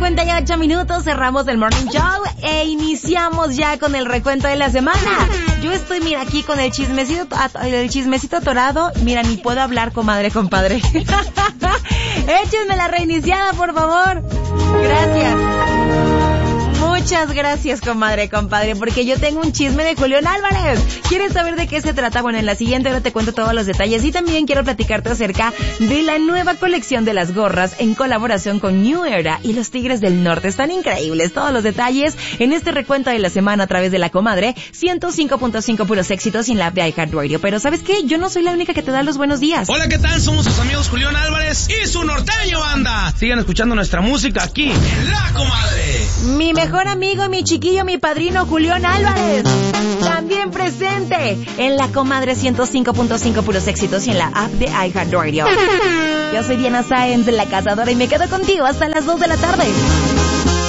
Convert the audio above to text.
8:58, cerramos el Morning Show e iniciamos ya con el recuento de la semana. Yo estoy, mira, aquí con el chismecito atorado. Mira, ni puedo hablar, comadre, compadre. Échenme la reiniciada, por favor. Gracias. Muchas gracias, comadre, compadre, porque yo tengo un chisme de Julián Álvarez. ¿Quieres saber de qué se trata? Bueno, en la siguiente hora te cuento todos los detalles y también quiero platicarte acerca de la nueva colección de las gorras en colaboración con New Era y los Tigres del Norte. Están increíbles todos los detalles en este recuento de la semana a través de la comadre 105.5 puros éxitos en la app de iHeartRadio. Pero ¿sabes qué? Yo no soy la única que te da los buenos días. Hola, ¿qué tal? Somos sus amigos Julián Álvarez y su norteño banda. Sigan escuchando nuestra música aquí en La Comadre. Mi mejor amigo, mi chiquillo, mi padrino Julián Álvarez, también presente en la comadre 105.5 puros éxitos y en la app de iHeartRadio. Yo soy Diana Sáenz, la cazadora, y me quedo contigo hasta las 2 de la tarde.